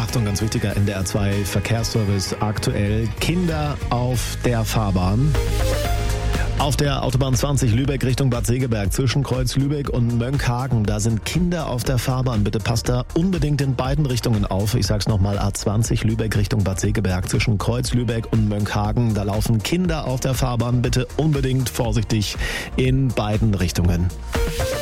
Achtung, ganz wichtiger NDR 2 Verkehrsservice aktuell. Kinder auf der Fahrbahn. Auf der Autobahn 20 Lübeck Richtung Bad Segeberg zwischen Kreuz Lübeck und Mönckehagen. Da sind Kinder auf der Fahrbahn. Bitte passt da unbedingt in beiden Richtungen auf. Ich sag's nochmal, A20 Lübeck Richtung Bad Segeberg zwischen Kreuz Lübeck und Mönckehagen. Da laufen Kinder auf der Fahrbahn. Bitte unbedingt vorsichtig in beiden Richtungen.